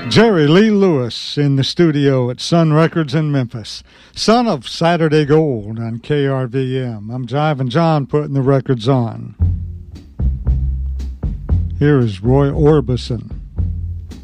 Jerry Lee Lewis in the studio at Sun Records in Memphis, son of Saturday Gold on KRVM. I'm Jivin' John putting the records on. Here is Roy Orbison.